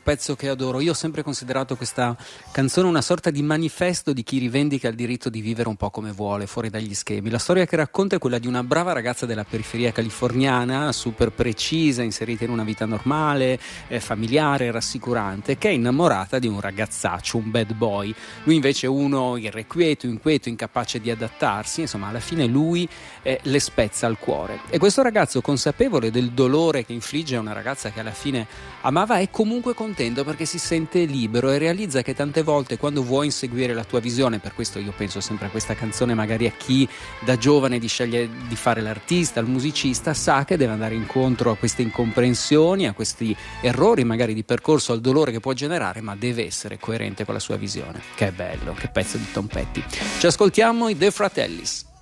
pezzo che adoro. Io ho sempre considerato questa canzone una sorta di manifesto di chi rivendica il diritto di vivere un po' come vuole, fuori dagli schemi. La storia che racconta è quella di una brava ragazza della periferia californiana, super precisa, inserita in una vita normale, familiare, rassicurante, che è innamorata di un ragazzaccio, un bad boy. Lui invece è uno irrequieto, inquieto, incapace di adattarsi. Insomma, alla fine lui le spezza al cuore. E questo ragazzo, consapevole del dolore che infligge a una ragazza che alla fine amava, è comunque contento perché si sente libero e realizza che tante volte, quando vuoi inseguire la tua visione, per questo io penso sempre a questa canzone, magari a chi da giovane sceglie di fare l'artista, il musicista, sa che deve andare incontro a queste incomprensioni, a questi errori magari di percorso, al dolore che può generare, ma deve essere coerente con la sua visione. Che bello, che pezzo di Tom Petty. Ci ascoltiamo i The Fratellis.